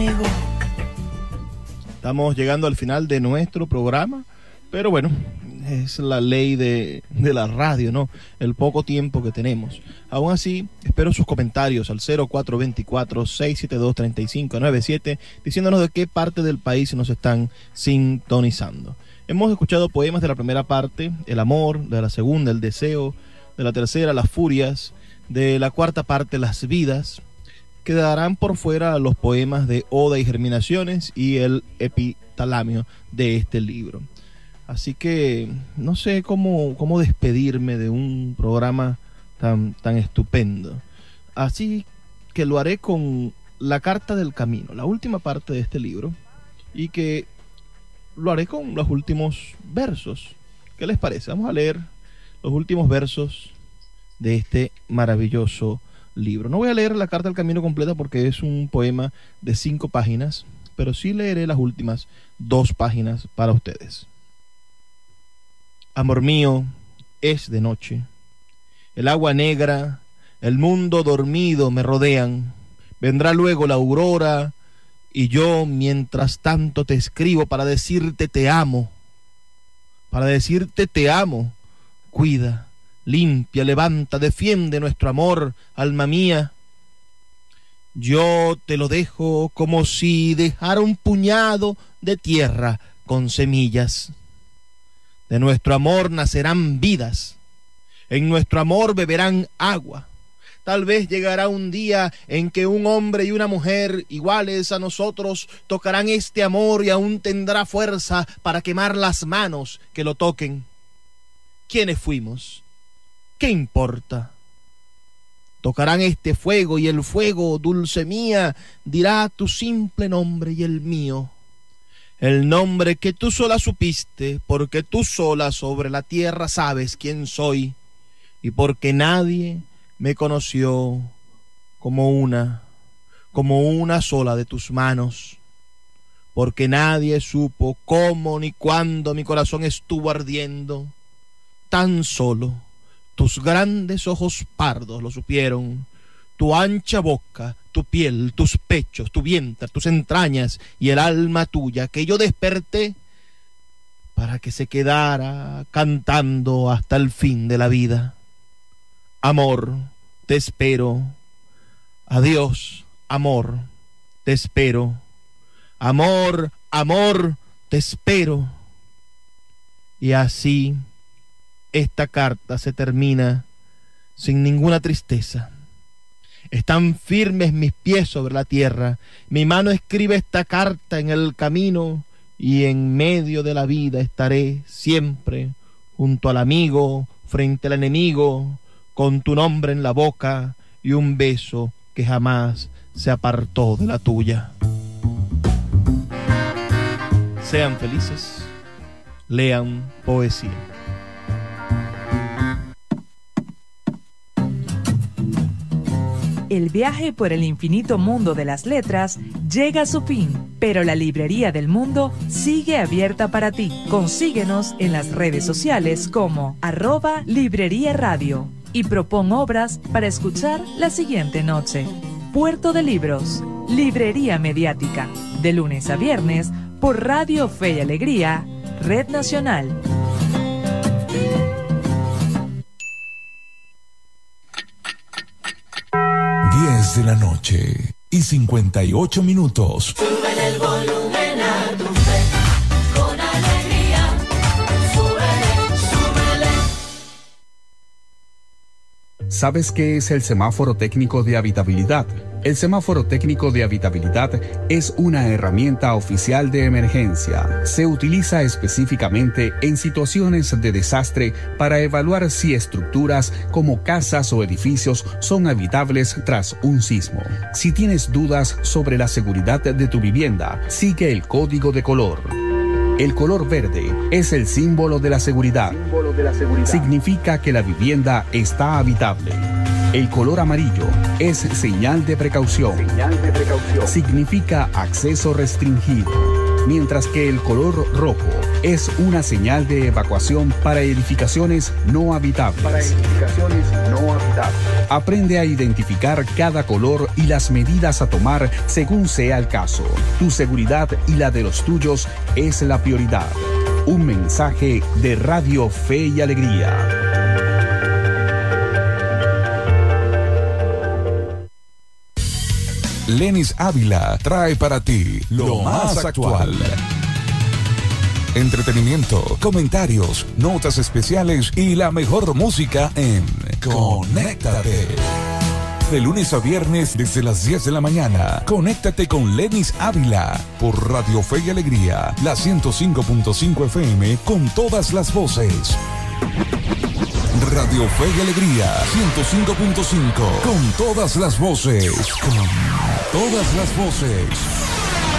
amigo. Estamos llegando al final de nuestro programa, pero bueno, es la ley de la radio, ¿no? El poco tiempo que tenemos. Aún así, espero sus comentarios al 0424-672-3597, diciéndonos de qué parte del país nos están sintonizando. Hemos escuchado poemas de la primera parte, el amor; de la segunda, el deseo; de la tercera, las furias; de la cuarta parte, las vidas. Quedarán por fuera los poemas de Oda y Germinaciones y el epitalamio de este libro. Así que no sé cómo despedirme de un programa tan estupendo. Así que lo haré con la Carta del Camino, la última parte de este libro, y que lo haré con los últimos versos. ¿Qué les parece? Vamos a leer los últimos versos de este maravilloso libro. No voy a leer la Carta del Camino completa porque es un poema de 5 páginas, pero sí leeré las últimas 2 páginas para ustedes. Amor mío, es de noche. El agua negra, el mundo dormido me rodean. Vendrá luego la aurora y yo mientras tanto te escribo para decirte te amo. Para decirte te amo. Cuida, limpia, levanta, defiende nuestro amor, alma mía. Yo te lo dejo como si dejara un puñado de tierra con semillas. De nuestro amor nacerán vidas, en nuestro amor beberán agua. Tal vez llegará un día en que un hombre y una mujer iguales a nosotros tocarán este amor y aún tendrá fuerza para quemar las manos que lo toquen. ¿Quiénes fuimos? ¿Qué importa? Tocarán este fuego y el fuego, dulce mía, dirá tu simple nombre y el mío. El nombre que tú sola supiste, porque tú sola sobre la tierra sabes quién soy, y porque nadie me conoció como una sola de tus manos, porque nadie supo cómo ni cuándo mi corazón estuvo ardiendo, tan solo tus grandes ojos pardos lo supieron, tu ancha boca, tu piel, tus pechos, tu vientre, tus entrañas y el alma tuya que yo desperté para que se quedara cantando hasta el fin de la vida. Amor, te espero. Adiós, amor, te espero. Amor, amor, te espero. Y así esta carta se termina sin ninguna tristeza. Están firmes mis pies sobre la tierra, mi mano escribe esta carta en el camino, y en medio de la vida estaré siempre junto al amigo, frente al enemigo, con tu nombre en la boca y un beso que jamás se apartó de la tuya. Sean felices, lean poesía. El viaje por el infinito mundo de las letras llega a su fin, pero la Librería del Mundo sigue abierta para ti. Consíguenos en las redes sociales como @Librería Radio y propon obras para escuchar la siguiente noche. Puerto de Libros, Librería Mediática, de lunes a viernes por Radio Fe y Alegría, Red Nacional. De la noche y 58 minutos. Súbele el volumen a tu fe, con alegría. Súbele, súbele. ¿Sabes qué es el semáforo técnico de habitabilidad? El semáforo técnico de habitabilidad es una herramienta oficial de emergencia. Se utiliza específicamente en situaciones de desastre para evaluar si estructuras como casas o edificios son habitables tras un sismo. Si tienes dudas sobre la seguridad de tu vivienda, sigue el código de color. El color verde es el símbolo de la seguridad. Significa que la vivienda está habitable. El color amarillo es señal de precaución. Significa acceso restringido. Mientras que el color rojo es una señal de evacuación para edificaciones no habitables. Aprende a identificar cada color y las medidas a tomar según sea el caso. Tu seguridad y la de los tuyos es la prioridad. Un mensaje de Radio Fe y Alegría. Lenis Ávila trae para ti lo más actual. Entretenimiento, comentarios, notas especiales y la mejor música en Conéctate. De lunes a viernes desde las 10 de la mañana. Conéctate con Lenis Ávila por Radio Fe y Alegría, la 105.5 FM con todas las voces. Radio Fe y Alegría 105.5 con todas las voces. Con todas las voces.